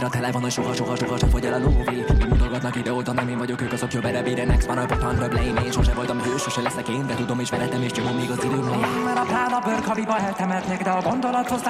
a tele van, hogy soha sem fogy el a lóvé. Mi mutogatnak ide-oda, nem én vagyok, ők azok jobbere bírenek. Van a botánra blame, én sose voltam hős, sose leszek én, de tudom és veretem és nyomom még az időm lejár. Mert a plán a bőrkaviba eltemetnek, de a gondolatot